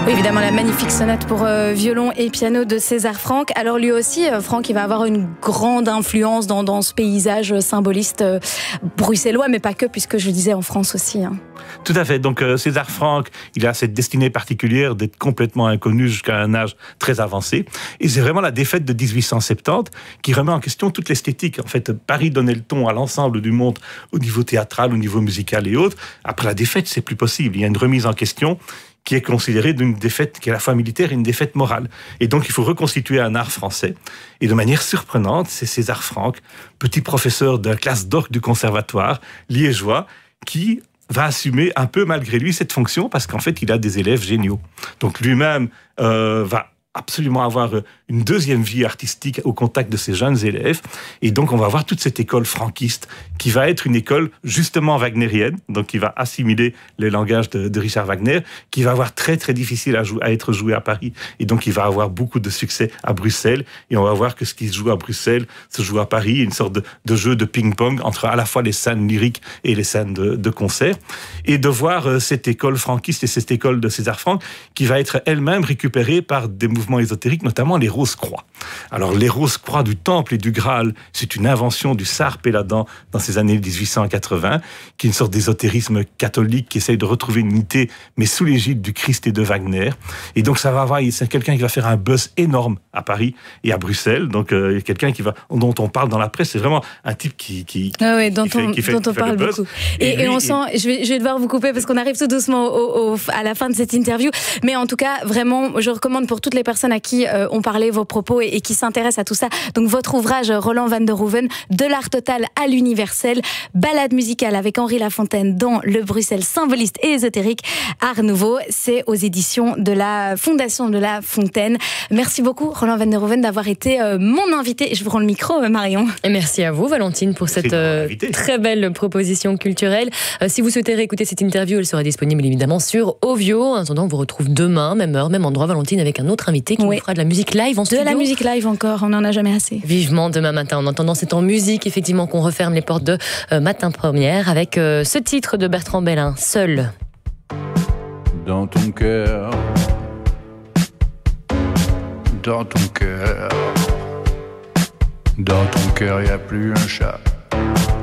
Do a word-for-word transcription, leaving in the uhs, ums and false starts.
Oui, évidemment, la magnifique sonate pour euh, violon et piano de César Franck. Alors lui aussi, euh, Franck, il va avoir une grande influence dans, dans ce paysage symboliste euh, bruxellois, mais pas que, puisque je disais en France aussi. Hein. Tout à fait. Donc euh, César Franck, il a cette destinée particulière d'être complètement inconnu jusqu'à un âge très avancé. Et c'est vraiment la défaite de dix-huit cent soixante-dix qui remet en question toute l'esthétique. En fait, Paris donnait le ton à l'ensemble du monde au niveau théâtral, au niveau musical et autres. Après la défaite, c'est plus possible. Il y a une remise en question qui est considérée d'une défaite qui est à la fois militaire et une défaite morale. Et donc, il faut reconstituer un art français. Et de manière surprenante, c'est César Franck, petit professeur de la classe d'orgue du conservatoire liégeois, qui va assumer un peu malgré lui cette fonction parce qu'en fait, il a des élèves géniaux. Donc, lui-même euh, va absolument avoir une deuxième vie artistique au contact de ces jeunes élèves. Et donc, on va avoir toute cette école franquiste qui va être une école justement wagnérienne, donc qui va assimiler le langage de, de Richard Wagner, qui va avoir très, très difficile à, jou- à être joué à Paris. Et donc, il va avoir beaucoup de succès à Bruxelles. Et on va voir que ce qui se joue à Bruxelles se joue à Paris, une sorte de, de jeu de ping-pong entre à la fois les scènes lyriques et les scènes de, de concert. Et de voir euh, cette école franquiste et cette école de César Franck qui va être elle-même récupérée par des mouvements ésotériques, notamment les Rose-Croix. Alors, les Rose-Croix du Temple et du Graal, c'est une invention du Tsar Péladan dans ces années dix-huit cent quatre-vingts, qui est une sorte d'ésotérisme catholique qui essaye de retrouver une unité, mais sous l'égide du Christ et de Wagner. Et donc, ça va avoir, c'est quelqu'un qui va faire un buzz énorme à Paris et à Bruxelles. Donc, euh, quelqu'un qui va, dont on parle dans la presse, c'est vraiment un type qui, qui, ah ouais, dont qui fait, on, qui fait, dont qui on fait parle le buzz. beaucoup. Et, et, lui, et on sent, je vais, je vais devoir vous couper parce qu'on arrive tout doucement au, au, à la fin de cette interview. Mais en tout cas, vraiment, je recommande pour toutes les personnes à qui euh, on parlait vos propos et, et qui s'intéressent à tout ça. Donc, votre ouvrage, Roland van der Hoeven, de l'art total à l'universel, balade musicale avec Henri Lafontaine dans le Bruxelles symboliste et ésotérique, Art Nouveau, c'est aux éditions de la Fondation de la Fontaine. Merci beaucoup, Roland van der Hoeven, d'avoir été euh, mon invité. Je vous rends le micro, Marion. Et merci à vous, Valentine, pour cette euh, très belle proposition culturelle. Euh, si vous souhaitez réécouter cette interview, elle sera disponible évidemment sur Ovio. En attendant, on vous retrouve demain, même heure, même endroit, Valentine, avec un autre invité qui oui. nous fera de la musique live en de studio. De la musique live encore, on n'en a jamais assez. Vivement demain matin. En entendant, c'est en musique, effectivement, qu'on referme les portes de euh, Matin Première avec euh, ce titre de Bertrand Belin, Seul. Dans ton cœur, dans ton cœur, dans ton cœur, y a plus un chat.